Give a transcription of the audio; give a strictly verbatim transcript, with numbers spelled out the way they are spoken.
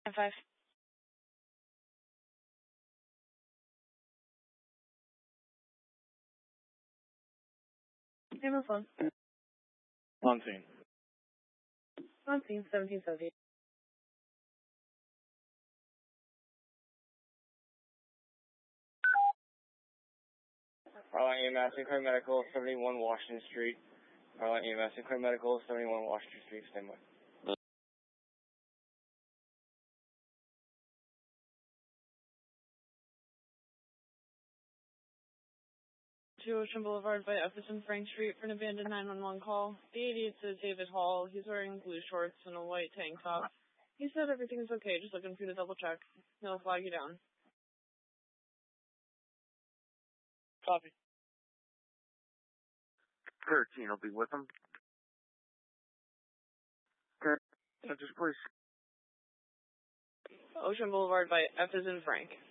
Five. Name of phone. On scene. On scene, seventeen seventy. Arlington E M S, Sinclair Medical, seventy-one Washington Street. Arlington E M S, Sinclair Medical, seventy-one Washington Street, stand by. To Ocean Boulevard by Jefferson Frank Street for an abandoned nine one one call. The eighty-eight says David Hall. He's wearing blue shorts and a white tank top. He said everything's okay, just looking for you to double check. He'll flag you down. Copy. thirteen will be with him. Okay. Just please. Ocean Boulevard by F as in Frank.